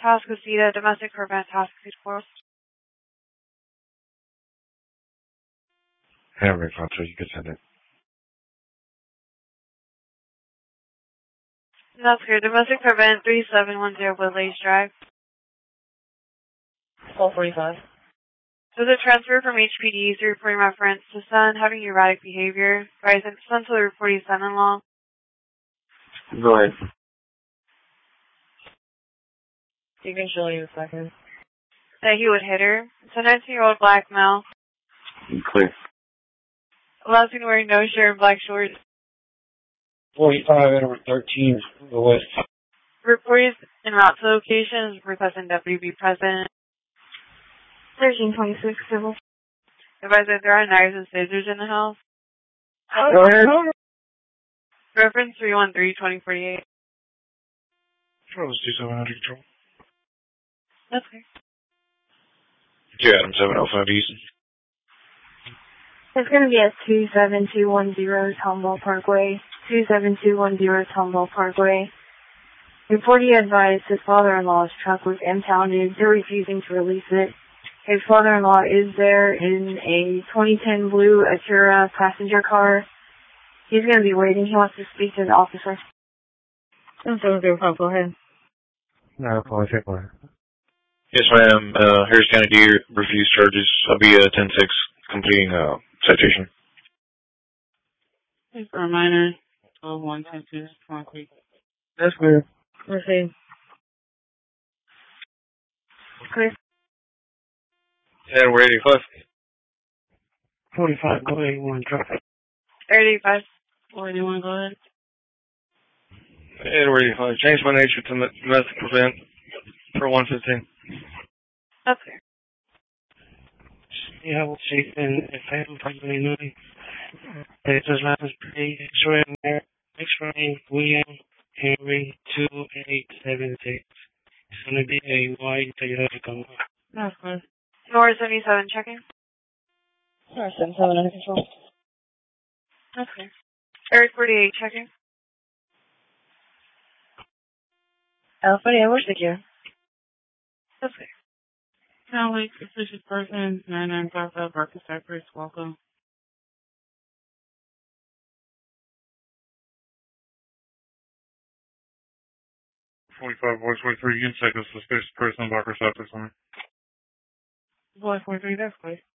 Atascocita, domestic prevent Atascocita Force. Hammer Contra, you can send it. That's good. Domestic prevent 3710 Woodlace Drive. 1245. So the transfer from HPD is reporting reference to son having erratic behavior. Right, son to the reporting son-in-law. Go ahead. You can show you a second. That he would hit her. It's a 19-year-old black male. Clear. Last seen wearing no shirt and black shorts. 45 Edward 13, the west. Reported en route to locations, requesting deputy be present. 1326 civil. Advise that there are knives and scissors in the house. Go ahead. Reference 313-2048. Let's do 700 control. That's okay. 2 Adam 705 Easton. It's going to be at 27210 Tomball Parkway. 27210 Tomball Parkway. Reportee advised his father-in-law's truck was impounded. They're refusing to release it. His father-in-law is there in a 2010 blue Acura passenger car. He's going to be waiting. He wants to speak to the officer. 705, go ahead. No, probably take one. Yes, ma'am. Harris County Deer refused charges. I'll be 10-6 completing citation. For a minor, 12-1-10-2, concrete. That's clear. Proceed. Clear. Edward 85. 45, go ahead, 1 traffic. 35. 41, go ahead. Edward 85. Change my nature to domestic prevent for 115. That's fair. Yeah, we'll see. And if I haven't probably known, it's as loud as pretty X-ray, William Henry 2876. It's going to be a wide Toyota Tacoma. That's good. North 77 checking. North 77 under control. That's fair. Eric 48 checking. 48, we're secure. That's fair. Town Lake, suspicious person, 9955, Barker Cypress, welcome. Voice 43, you can check a suspicious person, Barker Cypress on me. Boy 43, that's good.